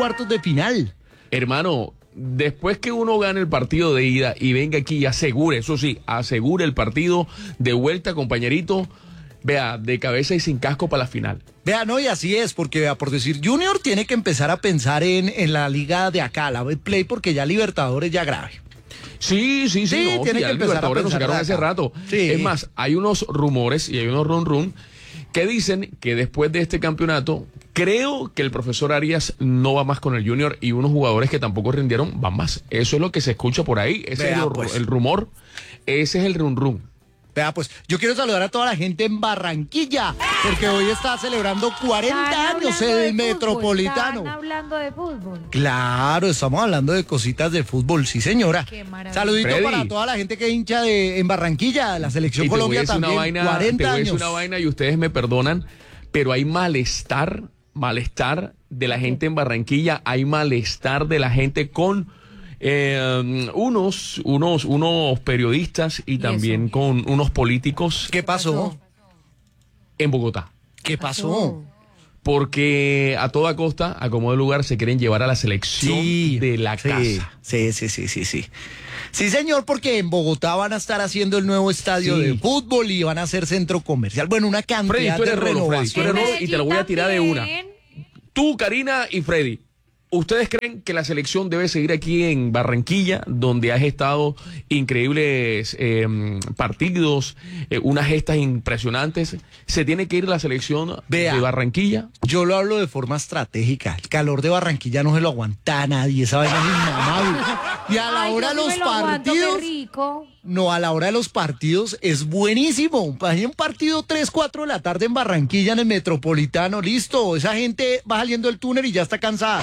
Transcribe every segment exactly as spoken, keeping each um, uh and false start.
cuartos de final. Hermano, después que uno gane el partido de ida y venga aquí y asegure, eso sí, asegure el partido de vuelta, compañerito, vea, de cabeza y sin casco para la final. Vea, no, y así es, porque vea, por decir, Junior tiene que empezar a pensar en, en la liga de acá, la Betplay, porque ya Libertadores ya grave. Sí, sí, sí, Sí, no, tiene ya que el empezar a Libertadores nos pensar sacaron de hace acá. rato. Sí. Es más, hay unos rumores y hay unos run run que dicen que después de este campeonato, creo que el profesor Arias no va más con el Junior y unos jugadores que tampoco rindieron van más. Eso es lo que se escucha por ahí, ese Vea, es el, pues. el rumor, ese es el run run. Vea, pues, yo quiero saludar a toda la gente en Barranquilla, porque hoy está celebrando cuarenta Están años hablando de el fútbol, Metropolitano. Están hablando de fútbol. Claro, estamos hablando de cositas de fútbol, sí señora. Qué maravilla. Saludito Freddy. para toda la gente que hincha de, en Barranquilla, la selección Y te voy a Colombia decir una también, vaina, te cuarenta voy a años. decir una vaina y ustedes me perdonan, pero hay malestar, malestar de la gente en Barranquilla, hay malestar de la gente con eh, unos, unos, unos periodistas y, ¿Y también eso? con unos políticos ¿Qué pasó? en Bogotá. ¿Qué pasó? Porque a toda costa, a como de lugar, se quieren llevar a la selección de la sí, casa. Sí, sí, sí, sí, sí. Sí, señor, porque en Bogotá van a estar haciendo el nuevo estadio Sí. de fútbol y van a hacer centro comercial. Bueno, una Freddy, cantidad tú eres de rolo, Freddy, tú renovación. eres En rolo y te lo voy a tirar de Medellín una. también. Tú, Karina y Freddy, ¿ustedes creen que la selección debe seguir aquí en Barranquilla, donde has estado increíbles eh, partidos, eh, unas gestas impresionantes? ¿Se tiene que ir la selección Vea. de Barranquilla? Yo lo hablo de forma estratégica. El calor de Barranquilla no se lo aguanta a nadie. Esa vaina es inmamable. Y a la Ay, hora de yo sí los me lo aguanto, qué partidos, rico. no, a la hora de los partidos es buenísimo. Hay un partido tres, cuatro de la tarde en Barranquilla, en el Metropolitano, listo. Esa gente va saliendo del túnel y ya está cansada.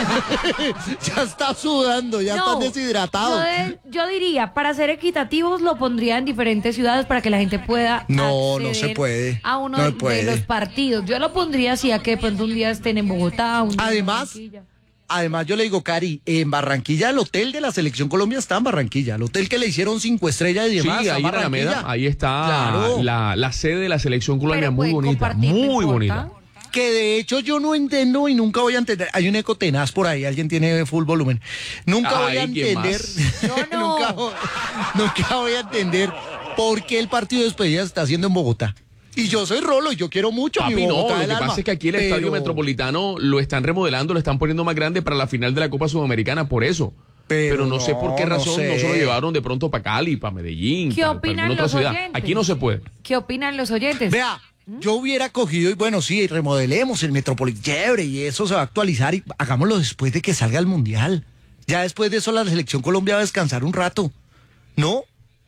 Ya está sudando, ya No, está deshidratado. Yo, de- yo diría, para ser equitativos, lo pondría en diferentes ciudades para que la gente pueda No, no acceder se puede. a uno No de, se puede. de los partidos. Yo lo pondría así, a que de pronto un día estén en Bogotá, un día en Además, Barranquilla. Además, yo le digo, Cari, en Barranquilla, el hotel de la Selección Colombia está en Barranquilla. El hotel que le hicieron cinco estrellas y Sí, demás. está ahí en en Alameda, Barranquilla. ahí está Claro. la, la sede de la selección Colombia, Pero muy pueden bonita, compartir, no muy importa. bonita. Que de hecho yo no entiendo y nunca voy a entender. Hay un eco tenaz por ahí, alguien tiene full volumen. Nunca voy a Ay, ¿quién entender. más? Yo no. nunca, voy- nunca voy a entender por qué el partido de despedida se está haciendo en Bogotá. Y yo soy Rolo y yo quiero mucho a mi Papi, no, Bogotá lo del que alma. pasa es que aquí el Pero- Estadio Metropolitano lo están remodelando, lo están poniendo más grande para la final de la Copa Sudamericana, por eso. Pero Pero, no, sé por qué no, no razón no, sé. se lo llevaron de pronto para Cali, para Medellín, ¿Qué para, para opinan alguna otra los ciudad. oyentes? Aquí no se puede. ¿Qué opinan los oyentes? Vea, yo hubiera cogido y bueno, sí, remodelemos el Metropolitano, chévere, y eso se va a actualizar y hagámoslo después de que salga el Mundial. Ya después de eso la Selección Colombia va a descansar un rato. ¿No?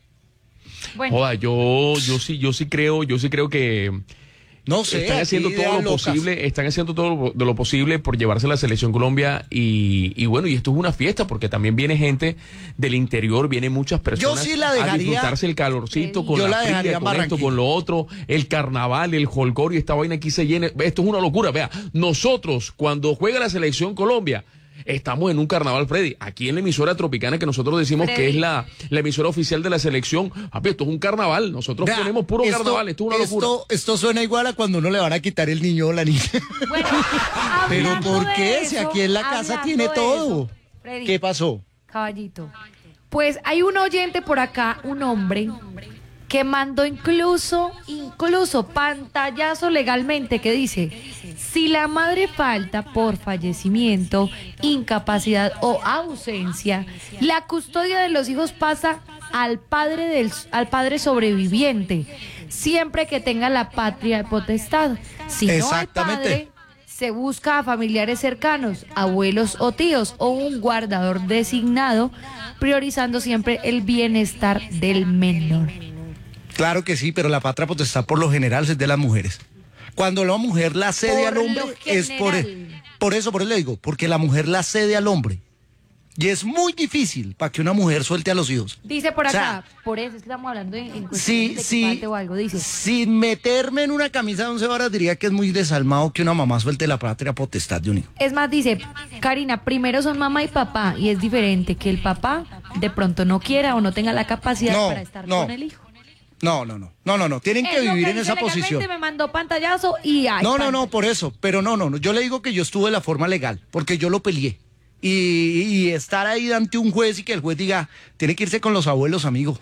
Bueno, Joda, yo, yo sí, yo sí creo, yo sí creo que No sé. están aquí haciendo todo ideas lo locas. posible, están haciendo todo lo, de lo posible por llevarse a la selección Colombia y, y bueno, y esto es una fiesta porque también viene gente del interior, vienen muchas personas sí la a dejaría- disfrutarse el calorcito con Yo la la dejaría fría, en con esto, Barranquilla. con lo otro, el carnaval, el holgorio y esta vaina aquí se llene. Esto es una locura, vea, nosotros cuando juega la selección Colombia estamos en un carnaval, Freddy, aquí en la emisora tropicana que nosotros decimos Freddy. que es la, la emisora oficial de la selección. Papi, esto es un carnaval, nosotros Vea, ponemos puro esto- carnaval, esto es una locura. Esto, esto suena igual a cuando uno le van a quitar el niño o la niña. bueno, Pero hablando ¿por de qué? eso, Si aquí en la casa hablando tiene de todo. eso, Freddy, ¿Qué pasó? caballito. Pues hay un oyente por acá, un hombre, que mandó incluso, incluso pantallazo legalmente que dice, si la madre falta por fallecimiento, incapacidad o ausencia, la custodia de los hijos pasa al padre del, al padre sobreviviente, siempre que tenga la patria potestad. Si no hay Exactamente. padre, se busca a familiares cercanos, abuelos o tíos o un guardador designado, priorizando siempre el bienestar del menor. Claro que sí, pero la patria potestad por lo general es de las mujeres. Cuando la mujer la cede Por al hombre lo es por, general. por eso, por eso le digo, porque la mujer la cede al hombre. Y es muy difícil para que una mujer suelte a los hijos. Dice por O acá, sea, por eso es que estamos hablando en, en Sí, cuestiones de que sí. falte o algo, dice. Sin meterme en una camisa de once varas, diría que es muy desalmado que una mamá suelte la patria potestad de un hijo. Es más, dice, Karina, primero son mamá y papá, y es diferente que el papá de pronto no quiera o no tenga la capacidad No, para estar no. con el hijo. No, no, no, no, no, no, tienen que Es lo vivir en dice esa legalmente, posición. Me mandó pantallazo y ay, No, no, no, pantalla. por eso, pero no, no, no, yo le digo que yo estuve de la forma legal, porque yo lo peleé. Y, y estar ahí ante un juez y que el juez diga, tiene que irse con los abuelos, amigo.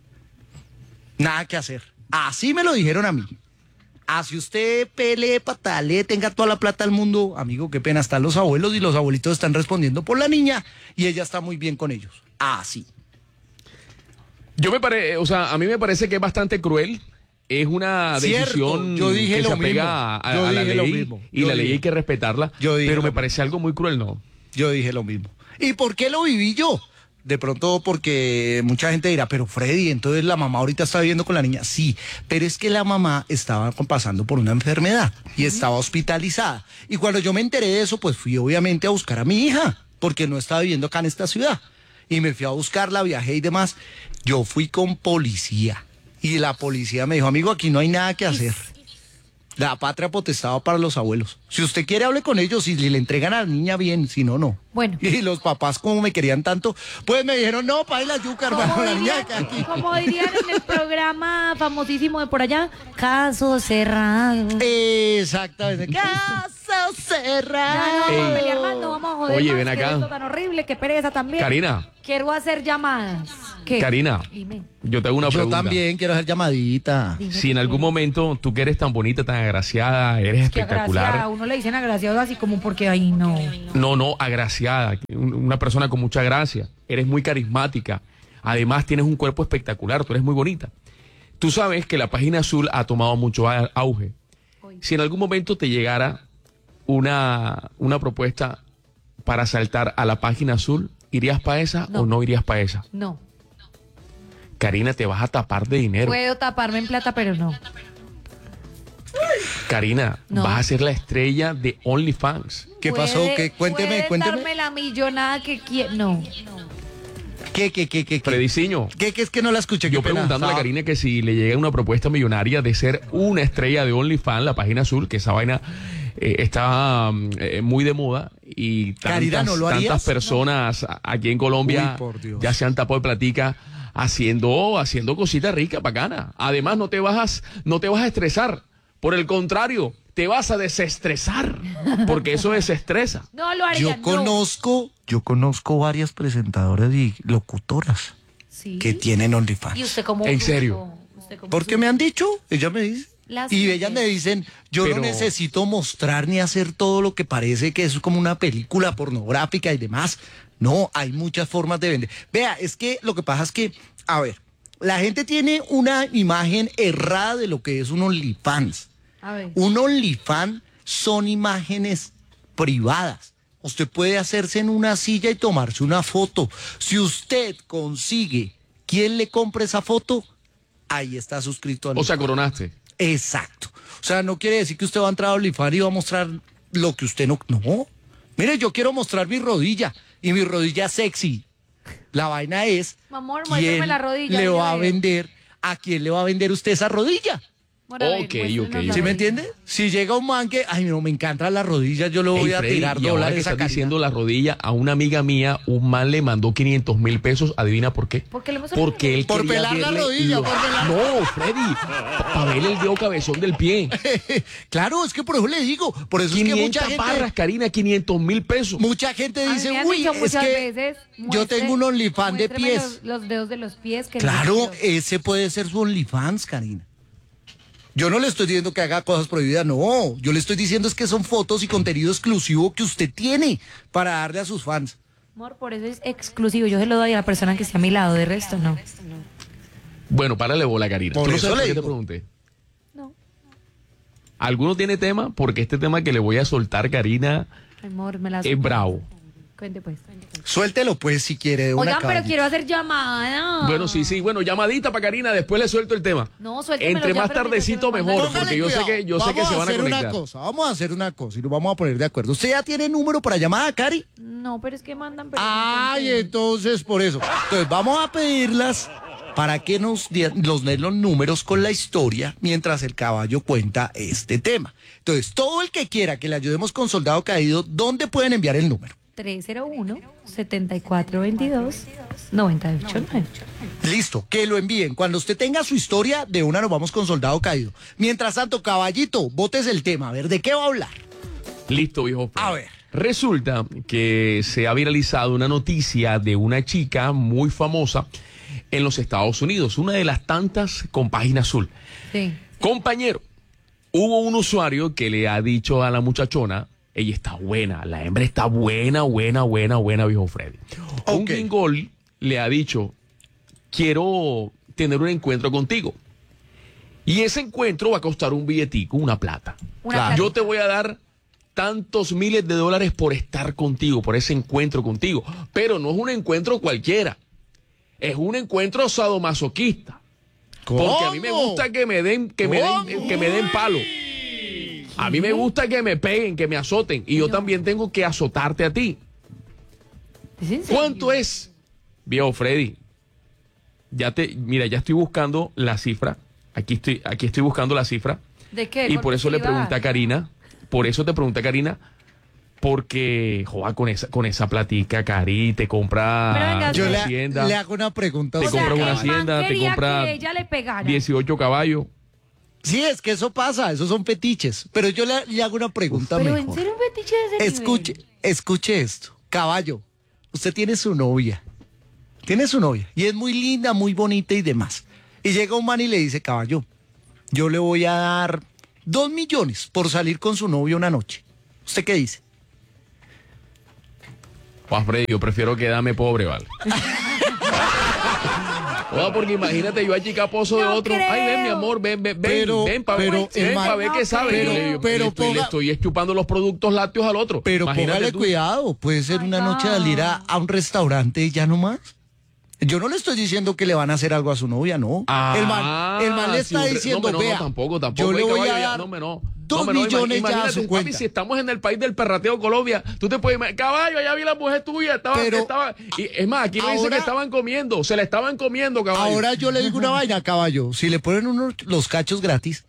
Nada que hacer. Así me lo dijeron a mí. Así usted pelee, patale, tenga toda la plata del mundo, amigo, qué pena, están los abuelos y los abuelitos están respondiendo por la niña y ella está muy bien con ellos. Así. Yo me parece, o sea, a mí me parece que es bastante cruel. Es una Cierto, decisión yo dije que lo se apega mismo. a, Yo a la dije lo ley mismo. y Yo la ley dije. hay que respetarla. Yo dije Pero lo me mismo. parece algo muy cruel, ¿no? Yo dije lo mismo. ¿Y por qué lo viví yo? De pronto porque mucha gente dirá, pero Freddy, entonces la mamá ahorita está viviendo con la niña. Sí, pero es que la mamá estaba pasando por una enfermedad y estaba hospitalizada. Y cuando yo me enteré de eso, pues fui obviamente a buscar a mi hija, porque no estaba viviendo acá en esta ciudad. Y me fui a buscarla, viajé y demás. Yo fui con policía y la policía me dijo, amigo, aquí no hay nada que hacer. La patria potestad para los abuelos. Si usted quiere, hable con ellos y le entregan a la niña bien, si no, no. Bueno. Y los papás, como me querían tanto, pues me dijeron, no, pa' la yuca, hermano, Como la niña dirían, que aquí. como dirían en el programa famosísimo de por allá, caso cerrado. Exactamente. Caso Ya no cerrado. vamos a Ey. pelear más, no vamos a joder Oye, más, ven que acá. esto tan horrible, que pereza también. Karina, Quiero hacer llamadas. ¿Qué? Karina, Dime, yo te hago una Yo pregunta. también quiero hacer llamadita. dime Si en qué algún quieres. momento tú que eres tan bonita, tan agraciada, eres Que agraciada, espectacular. a uno le dicen agraciado así como porque ahí no. No, no, agraciada, un- una persona con mucha gracia, eres muy carismática, además tienes un cuerpo espectacular, tú eres muy bonita. Tú sabes que la página azul ha tomado mucho a- auge. Si en algún momento te llegara una, una propuesta para saltar a la página azul, ¿irías para esa No. o no irías para esa? No. Karina, te vas a tapar de dinero. Puedo taparme en plata, pero no. Karina, No. vas a ser la estrella de OnlyFans. ¿Qué pasó? Puede- ¿Qué? Cuénteme, puede cuénteme. darme la millonada que quiera. No. ¿Qué, qué, qué, qué? ¿Qué, Frediciño, ¿Qué, qué es que no la escuché? yo Qué pena. preguntándole a Ah, Karina que si le llega una propuesta millonaria de ser una estrella de OnlyFans, la página azul, que esa vaina eh, está mm, eh, muy de moda y Karina, tantas, ¿no lo harías? tantas personas a- aquí en Colombia Uy, por Dios. ya se han tapado de platica haciendo, haciendo cositas ricas, bacanas. Además, no te vas, no te vas a estresar. Por el contrario, te vas a desestresar, porque eso desestresa. No lo haría. Yo no. conozco, yo conozco varias presentadoras y locutoras Sí. que tienen ¿Y OnlyFans. usted cómo ¿En supo? serio? ¿Usted cómo Porque supo? me han dicho, ella me dice. Las Y mujeres. ellas me dicen, yo Pero- no necesito mostrar ni hacer todo lo que parece que es como una película pornográfica y demás. No, hay muchas formas de vender. Vea, es que lo que pasa es que, a ver, la gente tiene una imagen errada de lo que es un OnlyFans. A ver. Un OnlyFans son imágenes privadas. Usted puede hacerse en una silla y tomarse una foto. Si usted consigue quien le compre esa foto, ahí está suscrito al O sea, coronaste. Exacto. O sea, no quiere decir que usted va a entrar a OnlyFans y va a mostrar lo que usted no... No. Mire, yo quiero mostrar mi rodilla y mi rodilla sexy. La vaina es... Mi amor, muéstrame ¿quién la rodilla, le yo va a veo. vender? ¿A quién le va a vender usted esa rodilla? Bueno, a ver, Ok, muéstrenos ok, la ok. ¿Sí me rodilla. entiende? Si llega un man que... Ay, no, me encantan las rodillas, yo le voy Ey, a Freddy, tirar y ahora que dólares a estás Karina. diciendo la rodilla, a una amiga mía, un man le mandó quinientos mil pesos. ¿Adivina por qué? ¿Por qué le hemos Porque él Por quería pelar la verle rodilla, lo- por pelar- No, Freddy, para verle el dedo cabezón del pie. Claro, es que por eso le digo. Por eso es que quinientas mucha barras, gente... Karina, quinientos mil pesos. Mucha gente A mí dice, me han uy, dicho es muchas que veces, yo muestre- tengo un OnlyFans de muéstreme pies. Los, los dedos de los pies. Que Claro, necesito. ese puede ser su OnlyFans, Karina. Yo no le estoy diciendo que haga cosas prohibidas, no. Yo le estoy diciendo es que son fotos y contenido exclusivo que usted tiene para darle a sus fans. Amor, por eso es exclusivo. Yo se lo doy a la persona que esté a mi lado. De resto, no. Bueno, párale bola, Karina. Por ¿Tú no eso sabes le por qué te digo. pregunté? No. ¿Alguno tiene tema? Porque este tema que le voy a soltar, Karina, Amor, me la es bravo. Cuente pues. Suéltelo pues si quiere de una Oigan, pero caballita. quiero hacer llamada. Bueno, sí, sí. Bueno, llamadita para Karina, después le suelto el tema. No, suéltemelo Entre ya, más pero tardecito mientras mejor, me mandan- porque yo sé Póngale que, yo cuidado. sé que se Vamos van a hacer una conectar. cosa, vamos a hacer una cosa y nos vamos a poner de acuerdo. ¿Usted ya tiene número para llamada, Cari? No, pero es que mandan. pero- Ay, entonces por eso. Entonces vamos a pedirlas para que nos di- nos den los números con la historia mientras el caballo cuenta este tema. Entonces, todo el que quiera que le ayudemos con Soldado Caído, ¿dónde pueden enviar el número? tres cero uno, siete cuatro dos dos, nueve ocho nueve. Listo, que lo envíen. Cuando usted tenga su historia, de una nos vamos con Soldado Caído. Mientras tanto, caballito, botes el tema. A ver, ¿de qué va a hablar? Listo, viejo. A ver. Resulta que se ha viralizado una noticia de una chica muy famosa en los Estados Unidos, una de las tantas con página azul. Sí. Compañero, hubo un usuario que le ha dicho a la muchachona, ella está buena, la hembra está buena, buena, buena, buena, viejo Freddy. Un Ok. gringol le ha dicho, quiero tener un encuentro contigo. Y ese encuentro va a costar un billetico, una plata. Una Claro. Yo te voy a dar tantos miles de dólares por estar contigo, por ese encuentro contigo. Pero no es un encuentro cualquiera. Es un encuentro sadomasoquista. Porque a mí me gusta que me den, que me den, que me den palo. A mí me gusta que me peguen, que me azoten. Y yo No. también tengo que azotarte a ti. ¿Es en serio? ¿Cuánto es? Viejo Freddy. Ya te, mira, ya estoy buscando la cifra. Aquí estoy, aquí estoy buscando la cifra. ¿De qué? Y por eso le Exclusividad. pregunté a Karina. Por eso te pregunté a Karina. Porque, joa, con esa, con esa platica, Cari, te Pero compra venga, Yo una le, hacienda, le hago una pregunta. a te O sea, usted. compra una el man hacienda, te quería compra que ella le pegara. dieciocho caballos. Sí, es que eso pasa, esos son fetiches. Pero yo le, le hago una pregunta Pero mejor. en serio un fetiche de ese Escuche, nivel? escuche esto. Caballo, usted tiene su novia. Tiene su novia. Y es muy linda, muy bonita y demás. Y llega un man y le dice, caballo, yo le voy a dar dos millones por salir con su novio una noche. ¿Usted qué dice? Juan Freddy, yo prefiero quedarme pobre, ¿vale? Joda, porque imagínate yo allí caposo de No otro. Ay, ven, mi creo. amor, ven, ven, ven, Pero- ven para pero, ven, hermano, pa' ver no qué sabe. creo. Yo le digo, Pero le estoy, le ponga- estoy chupando los productos lácteos al otro. Pero Imagínate póngale tú. cuidado, puede ser Ay, una noche de no. salir a, a un restaurante y ya no más. Yo no le estoy diciendo que le van a hacer algo a su novia, no. Ah, el man, el man le sí, está un re- diciendo, no, me no, vea, no, tampoco, tampoco. yo le Ay, voy a caballo, ya, dar no, me no. dos No, me no, millones ya a imagínate, su papi, cuenta. si estamos en el país del perrateo Colombia, tú te puedes imaginar, caballo, allá vi la mujer tuya, estaba, Pero- estaba, y es más, aquí me dice ahora- que estaban comiendo, se la estaban comiendo, caballo. Ahora yo le digo una vaina, caballo. Si le ponen unos los cachos gratis,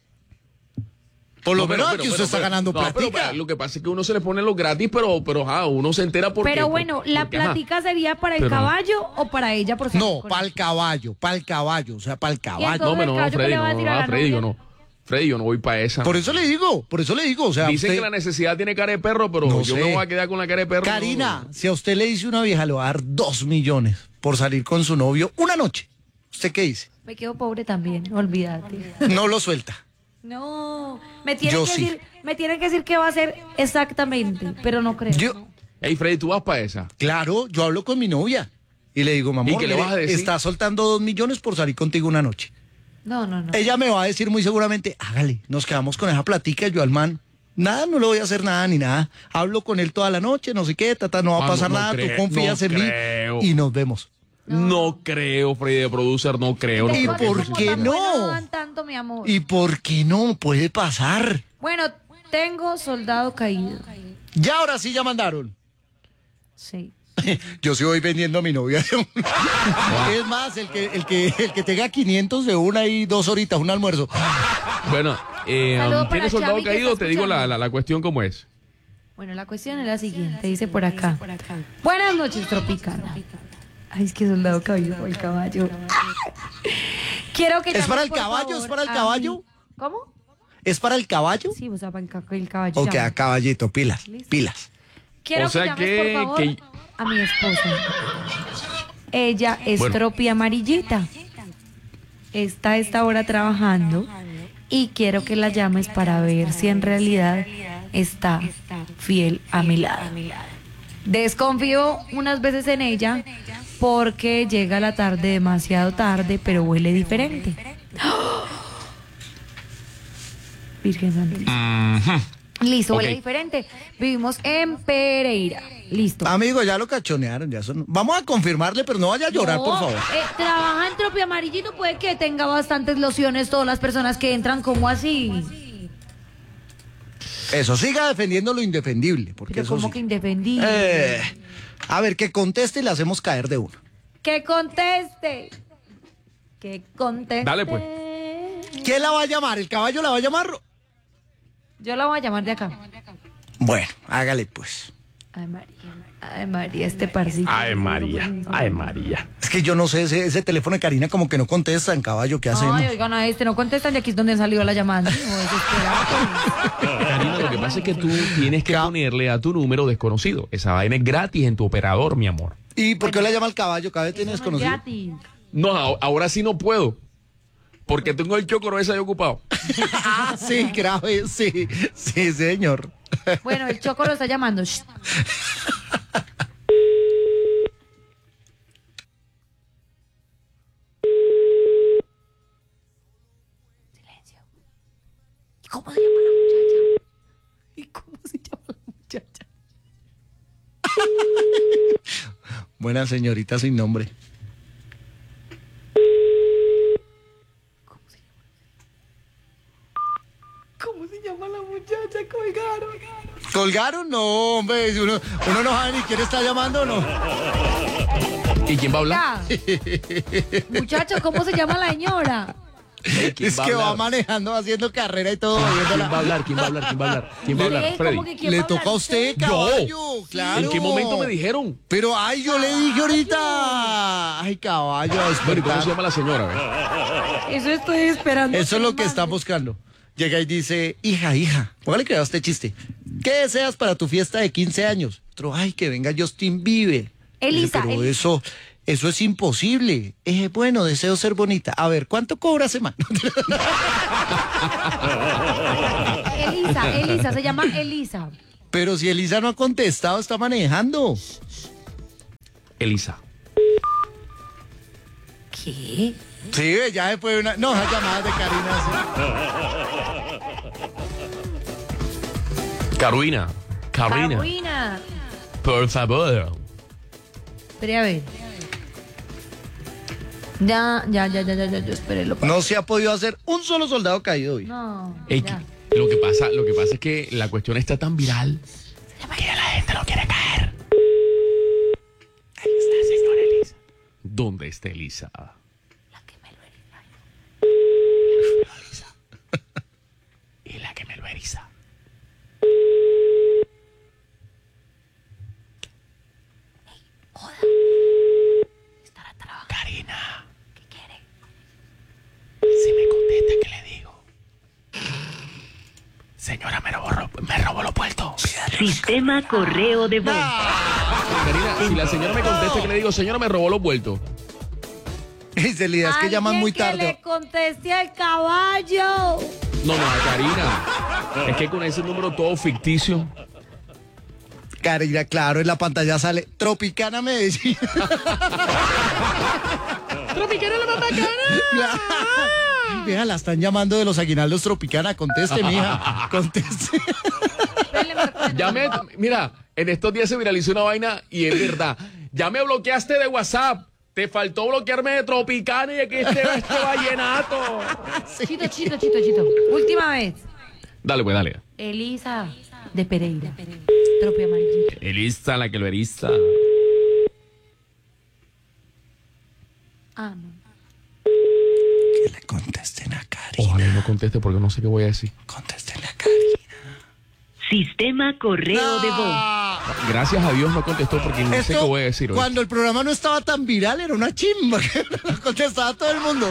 por lo No, pero- menos pero- aquí usted pero- está pero- ganando no, pero, platica. pero, lo que pasa es que uno se le pone los gratis, pero, pero ajá, uno se entera porque. Pero por- bueno, ¿la porque, ajá. platica sería para el Pero- caballo o para ella por salir No, con para él? el caballo, para el caballo, o sea, para el caballo. entonces- No, me no, el caballo que Freddy, le va a no, decir a ah, la Freddy, yo novia. no. Freddy, yo no voy para esa. Por eso le digo, por eso le digo, o sea, Dicen usted- que la necesidad tiene cara de perro, pero No yo sé. me voy a quedar con la cara de perro. Karina, si a usted le dice una vieja, le va a dar dos millones por salir con su novio una noche. ¿Usted qué dice? Me quedo pobre también, olvídate. No lo suelta. No, me tiene Yo que sí. decir, me tiene que decir qué va a hacer exactamente, pero no creo. Yo, Ey, Freddy, tú vas para esa. claro, yo hablo con mi novia y le digo, mamá, ¿Y qué le vas a decir? está soltando dos millones por salir contigo una noche. No, no, no. Ella me va a decir muy seguramente, hágale, nos quedamos con esa platica, yo al man, nada, no le voy a hacer nada ni nada. Hablo con él toda la noche, no sé qué, tata, no va a Ah, no, pasar no nada, creo, tú confías no en mí creo. y nos vemos. No, creo, Freddy, de producer, no creo. no ¿Y creo que por eso qué suceda. no? No dan tanto, mi amor. ¿Y por qué no? Puede pasar. Bueno, tengo soldado caído. Ya ahora sí ya mandaron. Sí. Yo sí voy vendiendo a mi novia. Es más, el que, el que, el que tenga quinientos de una y dos horitas, un almuerzo. Bueno, eh, Saludo um, para ¿tienes soldado Chavi, que caído? está Te digo la, escuchando. la, la cuestión cómo es. Bueno, la cuestión es la siguiente, dice por acá. Buenas noches, Tropicana. Ay, es que soldado caído, el caballo. Quiero que ¿Es llames, para el por caballo? favor, ¿Es para el a caballo? mi- ¿Cómo? ¿Es para el caballo? Sí, o sea, para el, ca- el caballo. Ok, llama. a caballito, pilas, Listo. pilas. Quiero O sea que llames, que- por favor, que- a mi esposa. Ella es Bueno. Tropi amarillita. Está a esta hora trabajando y quiero que la llames para ver si en realidad está fiel a mi lado. Desconfío unas veces en ella porque llega a la tarde demasiado tarde, pero huele diferente. ¡Oh! Virgen Santísima. Listo, huele Ok. diferente. Vivimos en Pereira. Listo. Amigo, ya lo cachonearon, ya son. Vamos a confirmarle, pero no vaya a llorar, No, por favor. eh, trabaja en Tropi Amarillito, puede que tenga bastantes lociones todas las personas que entran, como así. Eso, siga defendiendo lo indefendible, porque Pero eso como sí. que indefendible. Eh, a ver, que conteste y le hacemos caer de uno. Que conteste. Que conteste. Dale, pues. ¿Quién la va a llamar? ¿El caballo la va a llamar? Yo la voy a llamar de acá. Bueno, hágale pues. Ay, María. Ay, María, este parcito. Ay, María. Ay, María. Es que yo no sé, ese, ese teléfono de Karina como que no contesta en caballo, ¿qué hacemos? Ay, oigan, a este no contestan, de aquí es donde salió la llamada. No, desesperado. Karina, lo que pasa es que tú tienes que ponerle a tu número desconocido. Esa vaina es gratis en tu operador, mi amor. ¿Y por qué le llama al caballo? ¿Cada vez tiene Eso no es desconocido? gratis. No, a- ahora sí no puedo. Porque tengo el chocoro ese ahí ocupado. Ah, sí, grave, sí, sí, señor. Bueno, el Choco lo está llamando. Shh. Silencio. ¿Y cómo se llama la muchacha? ¿Y cómo se llama la muchacha? Buena señorita sin nombre. ¿Cómo se llama la muchacha? Colgaron. ¿Colgaron? No, hombre, uno, uno no sabe ni quién está llamando, ¿no? ¿Y quién va a hablar? Ya. Muchacho, ¿cómo se llama la señora? ¿Quién Es va a que va hablar? manejando, haciendo carrera y todo. ¿Quién viéndola. va a hablar? ¿Quién va a hablar? ¿Quién va a hablar? ¿Quién va a hablar? ¿Qué? Freddy. ¿Cómo que quién Le va a toca a hablar? usted, ¿Yo? caballo, claro. ¿En qué momento me dijeron? Pero, ay, yo le dije ahorita. Ay, caballo, a Bueno, ¿y ¿cómo despertar. se llama la señora? ve? Eso estoy esperando. Eso es lo que está buscando. Llega y dice, hija, hija, póngale que a este chiste. ¿Qué deseas para tu fiesta de quince años? Otro, ay, que venga Justin Bieber. Elisa, Dice, pero Elisa. eso, eso es imposible. Eh, bueno, deseo ser bonita. A ver, ¿cuánto cobra semana? Elisa, Elisa, se llama Elisa. Pero si Elisa no ha contestado, está manejando. Elisa. ¿Qué? Sí, ya después de una... No, esas llamadas de Karina. Carolina. Carolina. Carolina. Por favor. Espere a ver. Ya, ya, ya, ya, ya, ya, yo esperé lo Sí. No se ha podido hacer un solo soldado caído hoy. No. Ey, ya. lo que pasa, lo que pasa es que la cuestión está tan viral que ya la gente no quiere caer. Ahí está la señora Elisa. ¿Dónde está Elisa? La que me lo eriza. Elisa. Y la que me lo eriza. Estará trabajando. Karina, ¿Qué quiere? si me contesta, ¿qué le digo? Señora, me robó, me robó los puertos. Sistema correo de voz. Karina, si la señora me contesta, ¿qué le digo? Señora, me robó los vueltos. Dice Lida, es que llaman muy Alguien que tarde. le conteste al caballo. No, no, Karina. Es que con ese número todo ficticio. Karina, claro, en la pantalla sale Tropicana Medellín. ¡Tropicana la mamá, cara! Ay, vea, la están llamando de los aguinaldos Tropicana. Conteste, mija. Conteste. Espérale, marco de Ya me, nuevo. mira, en estos días se viralizó una vaina y es verdad. Ya me bloqueaste de WhatsApp. Te faltó bloquearme de Tropicana y aquí este, este vallenato. Chito, chito, chito, chito. Última vez. Dale, pues, dale. Elisa de Pereira. Trope amarillito. Elisa, la que lo eriza. Ah, no. Que le contesten a Karina. Ojalá no conteste porque no sé qué voy a decir. Contestenle a Karina. Sistema correo de voz. Gracias a Dios no contestó porque no sé qué Esto, voy a decir hoy. cuando el programa no estaba tan viral, era una chimba. Que lo contestaba todo el mundo.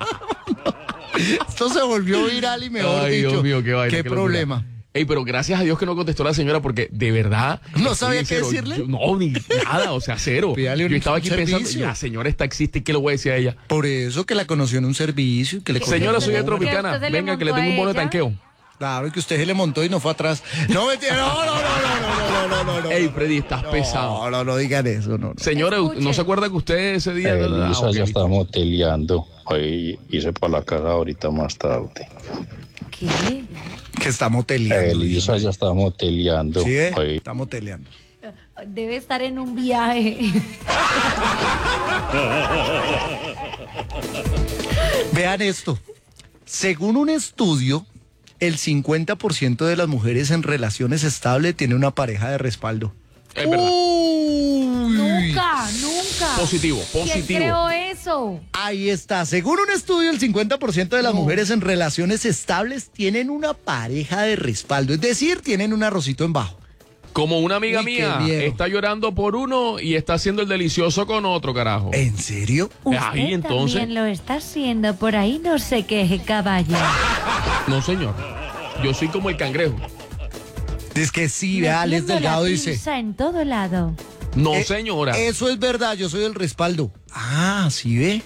Esto se volvió viral y mejor Ay, dicho. Dios mío, qué vaina. Qué qué locura. problema. Ey, pero gracias a Dios que no contestó la señora porque de verdad. ¿No estoy sabía en qué cero. decirle? Yo- no, ni nada, o sea, cero. Pídale un- Yo estaba aquí un pensando, servicio. la señora es taxista y ¿qué le voy a decir a ella? Por eso que la conoció en un servicio. Que le Señora, soy de usted- Tropicana. que usted se le Venga, que le montó tengo un a bono de ella. tanqueo. Claro, que usted se le montó y no fue atrás. No, mentira, no, no, no, no, no, no, no, no, no. Ey, Freddy, estás no, pesado. No, no, no digan eso, no, no. Señora, Escuche. ¿no se acuerda que usted ese día... Elisa Ah, ok, ya listo. está moteleando. Hoy irse para la casa ahorita más tarde. ¿Qué? Que está moteleando. Elisa ya está moteleando. ¿Sí, eh? Hoy Está moteleando. Debe estar en un viaje. Vean esto. Según un estudio, el cincuenta por ciento de las mujeres en relaciones estables tiene una pareja de respaldo. Es verdad. Uy. Nunca, nunca. Positivo, ¿Quién positivo. creó eso? Ahí está. Según un estudio, el cincuenta por ciento de las No. mujeres en relaciones estables tienen una pareja de respaldo. Es decir, tienen un arrocito en bajo. Como una amiga Uy, qué mía miedo. está llorando por uno y está haciendo el delicioso con otro, carajo. ¿En serio? Usted Ahí, entonces. también lo está haciendo, por ahí no se queje, caballo. No, señor. Yo soy como el cangrejo. Es que sí, vea, Alex Metiendo Delgado la dice. pinza en todo lado. No, eh, señora. Eso es verdad, yo soy el respaldo. Ah, sí ve.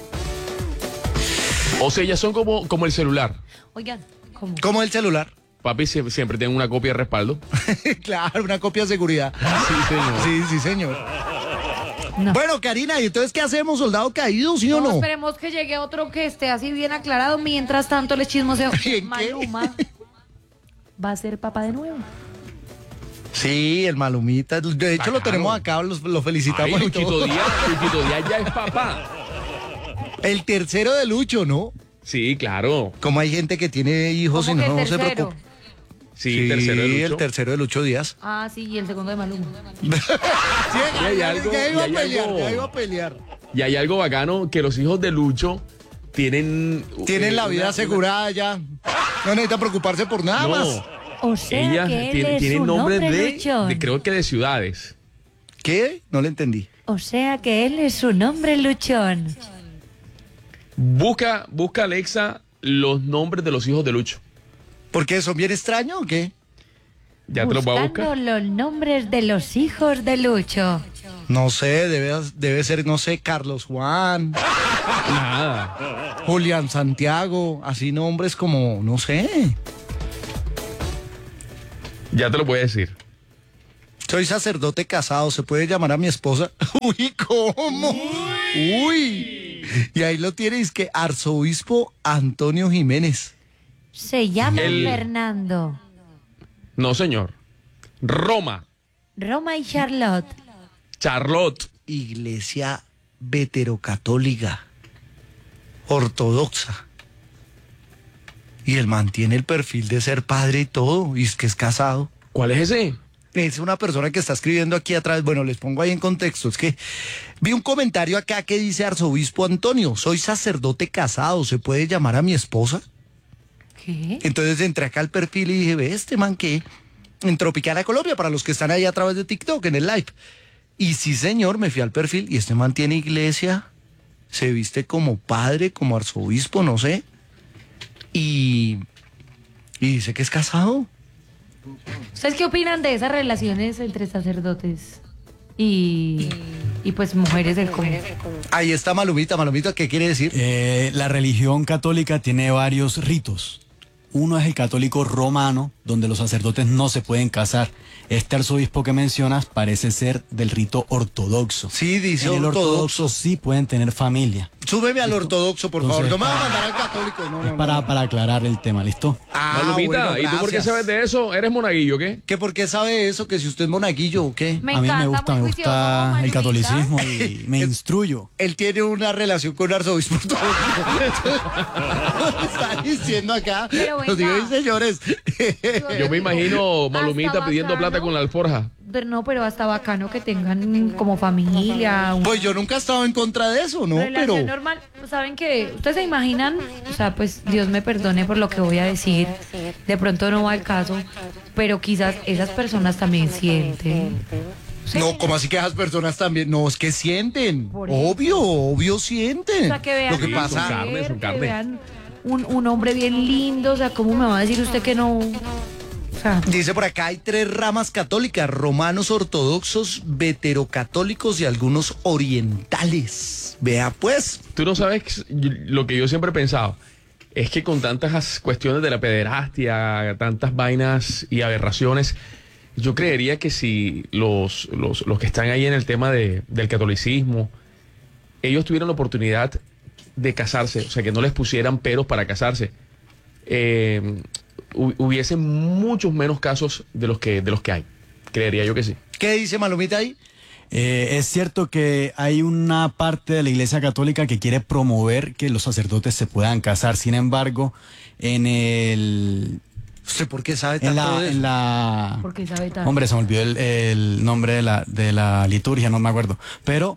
O sea, ellas son como, como el celular. Oigan, ¿cómo? Como el celular. Papi siempre, siempre tiene una copia de respaldo. Claro, una copia de seguridad. Sí, señor. Sí, sí, señor. No. Bueno, Karina, ¿y entonces qué hacemos, soldado caído, sí o No, no? esperemos que llegue otro que esté así bien aclarado. Mientras tanto, les chismoseo. ¿En qué? Maluma va a ser papá de nuevo. Sí, el Malumita. De hecho, Ah, lo claro. tenemos acá, los- lo Ay, felicitamos y Luchito todo. Díaz, Luchito Díaz ya es papá. El tercero de Lucho, ¿no? Sí, claro. Como hay gente que tiene hijos y ¿Cómo no, que no se tercero? preocupa. Sí, tercero de Lucho. el tercero de Lucho Díaz. Ah, sí, y el segundo de Maluma. Sí, Y hay algo- ya iba y a hay pelear, algo- ya iba a pelear. Y hay algo bacano que los hijos de Lucho tienen... Tienen eh, la vida una- asegurada ya. No necesita preocuparse por nada No, más. O sea ellas que él tienen, es tienen un nombres hombre de, luchón. de- creo que de ciudades. ¿Qué? No le entendí. O sea que él es un hombre luchón. Busca, busca Alexa los nombres de los hijos de Lucho. ¿Por qué? ¿Son bien extraños o qué? Ya te los voy a Buscando buscar. los nombres de los hijos de Lucho. No sé, debe, debe ser, no sé, Carlos Juan, Nada. Julián Santiago, así nombres como, no sé. Ya te lo voy a decir. Soy sacerdote casado, ¿se puede llamar a mi esposa? Uy, ¿cómo? Uy. Y ahí lo tienes, que arzobispo Antonio Jiménez. Se llama El- Fernando. No, señor. Roma. Roma y Charlotte. Charlotte. Iglesia veterocatólica, ortodoxa. Y él mantiene el perfil de ser padre y todo, y es que es casado. ¿Cuál es ese? Es una persona que está escribiendo aquí atrás. Bueno, les pongo ahí en contexto. Es que vi un comentario acá que dice arzobispo Antonio, soy sacerdote casado, ¿se puede llamar a mi esposa? ¿Qué? Entonces entré acá al perfil y dije, ve este man que en Tropicana Colombia, para los que están ahí a través de TikTok, en el live. Y sí, señor, me fui al perfil y este man tiene iglesia, se viste como padre, como arzobispo, no sé. Y, y dice que es casado. ¿Ustedes qué opinan de esas relaciones entre sacerdotes y, y pues mujeres del común? Ahí está Malumita. Malumita, ¿qué quiere decir? Eh, la religión católica tiene varios ritos. Uno es el católico romano, donde los sacerdotes no se pueden casar. Este arzobispo que mencionas parece ser del rito ortodoxo. Sí, dice En el ortodoxo. ortodoxo sí pueden tener familia. Súbeme al ortodoxo, por favor. Entonces, No me va a mandar al católico. No, Es no, para, no. para aclarar el tema, ¿listo? Ah, Malumita, bueno, ¿y tú por qué gracias. sabes de eso? ¿Eres monaguillo o qué? ¿Qué por qué sabe eso? Que si usted es monaguillo o qué. Me A mí encanta, me gusta, muy me juicioso, gusta el Malumita. catolicismo y me instruyo. Él tiene una relación con un arzobispo ortodoxo. Está diciendo acá. Pero Los venga. digo, señores. Yo me imagino Malumita Hasta pidiendo bacano. plata con la alforja. Pero no, pero hasta bacano que tengan como familia. un- Pues yo nunca he estado en contra de eso, ¿no? relación Pero normal. ¿Saben qué? ¿Ustedes se imaginan? O sea, pues Dios me perdone por lo que voy a decir. De pronto no va al caso. Pero quizás esas personas también sienten. Sí. no, como así que esas personas también, no, es que sienten, Por eso. obvio, obvio sienten. O sea, que vean Lo que Sí, pasa, son carne, son que carne. vean un, un hombre bien lindo. O sea, ¿cómo me va a decir usted que no? O sea, dice por acá, hay tres ramas católicas, romanos ortodoxos, veterocatólicos y algunos orientales. Vea pues. Tú no sabes lo que yo siempre he pensado. Es que con tantas cuestiones de la pederastia, tantas vainas y aberraciones, yo creería que si los, los, los que están ahí en el tema de, del catolicismo, ellos tuvieran la oportunidad de casarse, o sea, que no les pusieran peros para casarse, eh, hu- hubiesen muchos menos casos de los que, de los que hay. Creería yo que sí. ¿Qué dice Malumita ahí? Eh, es cierto que hay una parte de la Iglesia Católica que quiere promover que los sacerdotes se puedan casar. Sin embargo, en el ¿Usted por qué sabe en tanto la, de eso? en la porque sabe tanto. hombre, se me olvidó el, el nombre de la de la liturgia, no me acuerdo. Pero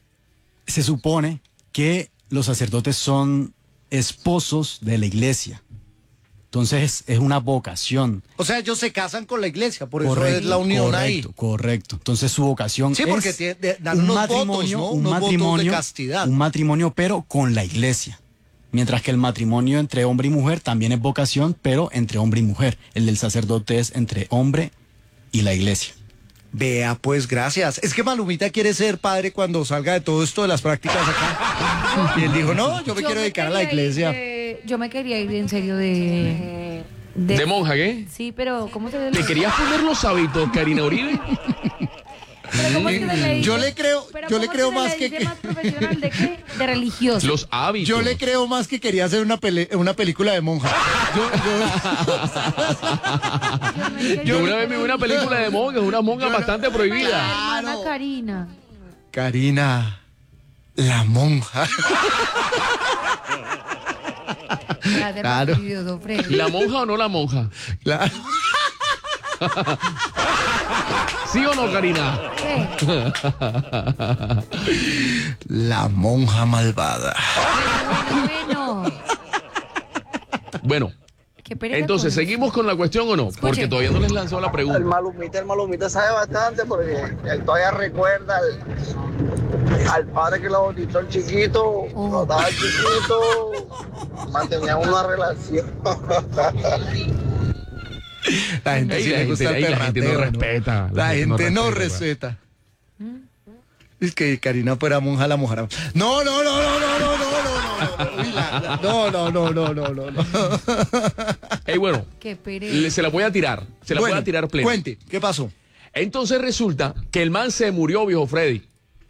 se supone que los sacerdotes son esposos de la Iglesia. Entonces es una vocación. O sea, ellos se casan con la iglesia, por eso Correcto, es la unión ahí. correcto, Correcto. Entonces su vocación Sí, porque es tiene- de- dan un unos matrimonio, votos, ¿no? un Unos votos de matrimonio, castidad. un matrimonio, pero con la iglesia. Mientras que el matrimonio entre hombre y mujer también es vocación, pero entre hombre y mujer. El del sacerdote es entre hombre y la iglesia. Vea, pues gracias. Es que Malumita quiere ser padre cuando salga de todo esto de las prácticas acá. Y él dijo, no, yo me quiero dedicar a la quería ir iglesia. de- yo me quería ir en serio de... de- ¿De monja qué? Sí, pero ¿cómo se ¿Te querías poner los hábitos, Karina Uribe? Pero ¿cómo es que se le dice? Yo le creo- Pero yo le ¿cómo creo se le más que- dice más profesional de qué? De religioso. Los hábitos. Yo le creo más que quería hacer una, pele- una película de monja. Yo, Yo me quería Yo ir una vez vi de una película de monjas, una monja bastante La prohibida. hermana Claro. Karina. Karina, la monja. Ya se Claro. me olvidó, don Freddy. ¿La monja o no la monja? La- ¿Sí o no, Karina? ¿Qué? La monja malvada. Bueno, bueno. Bueno, Qué pereza entonces, con- ¿seguimos con la cuestión o no? Porque Escuche. todavía no les lanzó la El pregunta. malumita, el malumita sabe bastante porque él todavía recuerda al, al padre que lo bautizó el chiquito, Oh. cuando estaba chiquito, mantenían una relación. La gente Ey, sí la le gente- gusta el ey, la gente no perrateo, respeta, La, la gente no gente no respeta, respeta. Es que Karina fuera monja, la mojará. No, no, no, no, no, no, no, no, no. Uy, la- la- No, no, no, no, no, no, no. Ey, bueno, Qué pereza. le- se la voy a tirar. Se la Bueno, voy a tirar plena. Cuente, ¿qué pasó? Entonces resulta que el man se murió, viejo Freddy.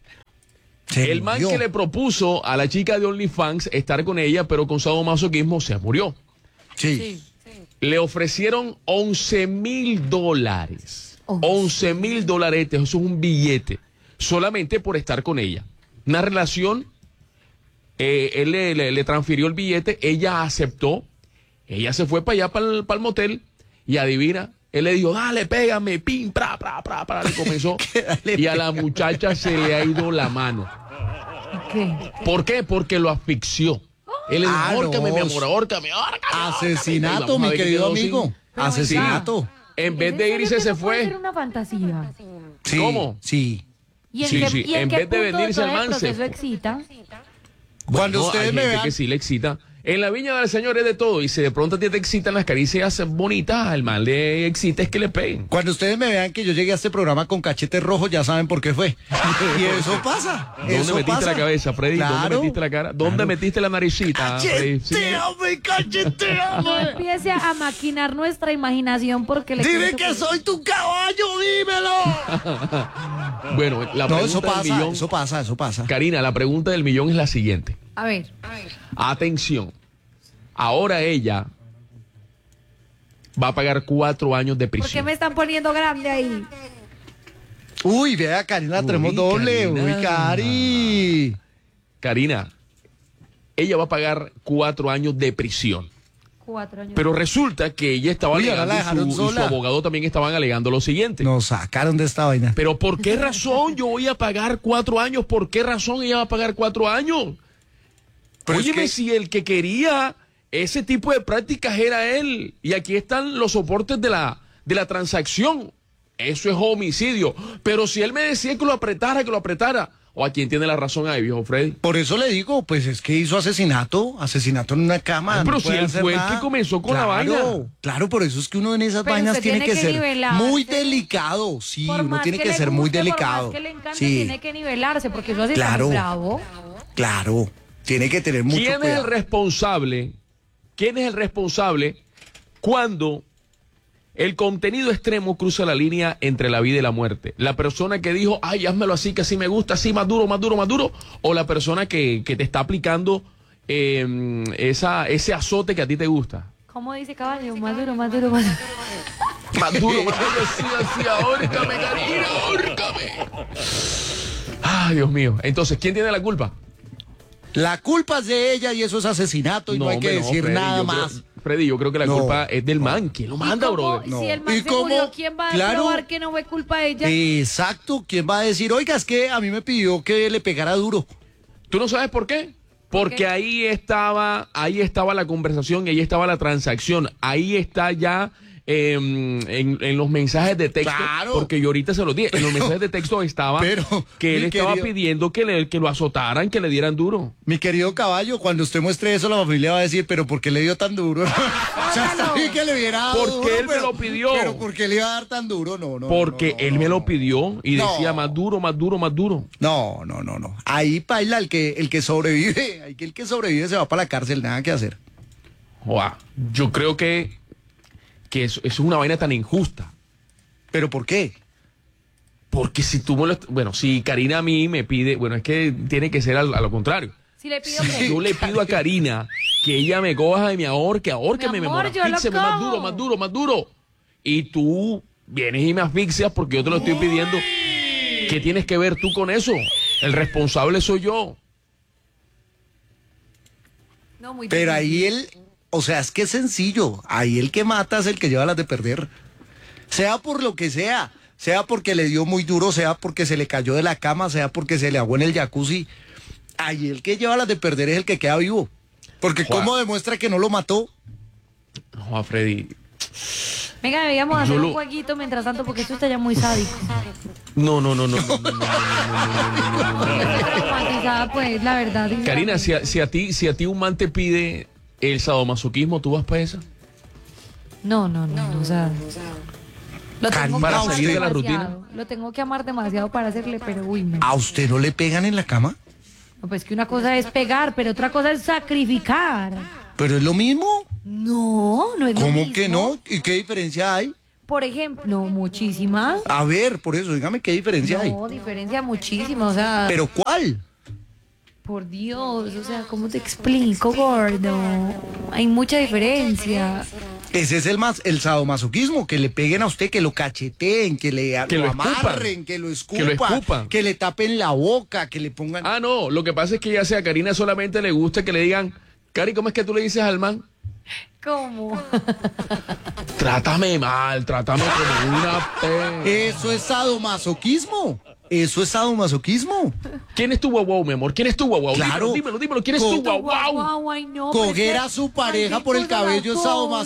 Se El man murió. que le propuso a la chica de OnlyFans estar con ella, pero con sadomasoquismo, se murió. Sí. Le ofrecieron once mil dólares. Once. once mil dólares, eso es un billete. Solamente por estar con ella. Una relación, eh, él le, le- le transfirió el billete, ella aceptó. Ella se fue para allá, para el, para el motel, y adivina, él le dijo, dale, pégame, pim, pra, pra, pra, pra, le comenzó. Dale, Y a la muchacha se le ha ido la mano. ¿Qué? ¿Por qué? Porque lo asfixió. Él le dijo, Ah, ahórcame, no. mi amor, ahórcame, ahórcame. Asesinato, Vamos a mi ver qué querido quedó sin- amigo. Pero Asesinato. En vez ¿Es de en irse, serio se que no puede fue. ser una fantasía? Sí, ¿Cómo? Sí. ¿Y en Sí, qué, sí, y en en qué vez de punto venirse todo al el man, se proceso fue. excita? Cuando No, ustedes hay me gente vean, que sí le excita. En la viña del Señor es de todo. Y si de pronto a ti te excitan las caricias bonitas, al mal le excita es que le peguen. cuando ustedes me vean que yo llegué a este programa con cachete rojo, ya saben por qué fue. Y eso pasa. ¿Dónde eso metiste pasa. la cabeza, Freddy? ¿Dónde Claro. metiste la cara? ¿Dónde Claro. metiste la naricita, Freddy? Sí. Cacheteame, No cacheteame. empiece a maquinar nuestra imaginación porque le Dime cuento que soy tu caballo, dímelo. Bueno, la No, pregunta eso del pasa, millón. eso pasa, eso pasa. Karina, la pregunta del millón es la siguiente. A ver, Atención. Ahora ella va a pagar cuatro años de ¿por qué prisión. me están poniendo grande ahí? Uy, vea, Karina, la Uy, tenemos doble. Karina. Uy, Cari. Karina, ella va a pagar cuatro años de prisión. Cuatro años. Pero resulta que ella estaba Uy, ahora alegando la y su, dejaron y su sola. abogado también estaban alegando lo siguiente. Nos sacaron de esta vaina. Pero ¿por qué razón yo voy a pagar cuatro años? ¿Por qué razón ella va a pagar cuatro años? Pero es Óyeme, que- si el que quería ese tipo de prácticas era él. Y aquí están los soportes de la, de la transacción. Eso es homicidio. Pero si él me decía que lo apretara, que lo apretara. ¿O a quién tiene la razón ahí, viejo Freddy? Por eso le digo, pues es que hizo asesinato, asesinato en una cama. Ay, pero no si puede él hacer fue el nada. que comenzó con la Claro, vaina. Claro, por eso es que uno en esas Pero vainas usted tiene tiene que, que ser nivelarse. muy delicado. Sí, Por uno más tiene que que le ser muy guste, delicado. Por más que le encante, Sí, tiene que nivelarse porque eso hace Claro. tan bravo. claro, tiene que tener mucho ¿Quién es cuidado. el responsable? ¿Quién es el responsable cuando el contenido extremo cruza la línea entre la vida y la muerte? ¿La persona que dijo, ay, házmelo así, que así me gusta, así más duro, más duro, más duro? ¿O la persona que, que te está aplicando eh, esa, ese azote que a ti te gusta? ¿Cómo dice caballo? Más duro, más duro, más duro. Más duro, más duro, así, así, ahórcame, Karina, ahórcame. Ay, Dios mío. Entonces, ¿quién tiene la culpa? La culpa es de ella y eso es asesinato y no, hay que hombre, no, decir Freddy, nada yo creo- más. Freddy, yo creo que la No. culpa es del man. ¿Quién lo manda, ¿Y cómo- brother? No. Si el man ¿Y se cómo? murió, ¿quién va a Claro. probar que no fue culpa de ella? Exacto, ¿quién va a decir, oiga, es que a mí me pidió que le pegara duro? ¿Tú no sabes por qué? Porque qué? ahí estaba, ahí estaba la conversación y ahí estaba la transacción. Ahí está ya eh, en, en los mensajes de texto. Claro. Porque yo ahorita se los dije. En los mensajes de texto estaba pero, que él mi estaba querido- pidiendo que, le, que lo azotaran, que le dieran duro. Mi querido caballo, cuando usted muestre eso, la familia va a decir, pero ¿por qué le dio tan duro? O sea, está bien que le hubiera dado Porque duro, él me pero- lo pidió. Pero ¿por qué le iba a dar tan duro? No, no. Porque no, no, él no, me lo no. pidió y No. decía más duro, más duro, más duro. No, no, no, no. Ahí baila el que, el que sobrevive. Ahí que el que sobrevive se va para la cárcel, nada que hacer. Joa, yo creo que, que eso, eso es una vaina tan injusta. ¿Pero por qué? Porque si tú me lo... Bueno, si Karina a mí me pide... Bueno, es que tiene que ser al- a, lo contrario. Si le pido Si que... yo le pido a Karina que ella me coja y me ahorque, ahórqueme, Mi me amor, yo lo asfíxiame más cojo. duro, más duro, más duro. Y tú vienes y me asfixias porque yo te lo estoy pidiendo. ¿Qué tienes que ver tú con eso? El responsable soy yo. No, muy Pero difícil. ahí él, o sea, es que es sencillo. Ahí el que mata es el que lleva las de perder. Sea por lo que sea. Sea porque le dio muy duro, sea porque se le cayó de la cama, sea porque se le ahogó en el jacuzzi. Ahí el que lleva las de perder es el que queda vivo. Porque Juan. ¿cómo demuestra que no lo mató? Juan Freddy. Venga, deberíamos hacer Yo un lo- jueguito mientras tanto porque esto está ya muy sádico. No, no, no, no. no, no, no, no, no, no, no, no, no. Estoy traumatizada, pues, la verdad. Karina, si a, si a ti, si a ti un man te pide el sadomasoquismo, ¿tú vas para esa? No, no, no, no, o sea... Lo tengo Para que amar salir de la demasiado. Lo tengo que amar demasiado para hacerle, pero uy, no. ¿A usted no le pegan en la cama? No, pues que una cosa es pegar, pero otra cosa es sacrificar. ¿Pero es lo mismo? No, no es lo ¿Cómo mismo. que no? ¿Y qué diferencia hay? Por ejemplo, no, muchísimas. A ver, por eso, dígame qué diferencia hay. No, diferencia muchísima, o sea, ¿Pero cuál? por Dios, o sea, ¿cómo te explico, gordo? Hay mucha diferencia. Ese es el más, el sadomasoquismo, que le peguen a usted, que lo cacheteen, que le Que lo lo escupan. amarren, que lo escupan, Que lo escupan. que le tapen la boca, que le pongan... Ah, no, lo que pasa es que ya sea a Karina solamente le gusta que le digan, Cari, ¿cómo es que tú le dices al man? ¿Cómo? Trátame mal, trátame como una pe... Eso es sadomasoquismo. Eso es sadomasoquismo. ¿Quién es tu guau guau, mi amor? ¿Quién es tu guau guau? Claro. Dímelo, dímelo, dímelo. ¿Quién es Co- tu guau guau? Guau, guau, ay, no, pero es Coger que a su pareja así por el puso la cabello es cosa. sadomasoquismo.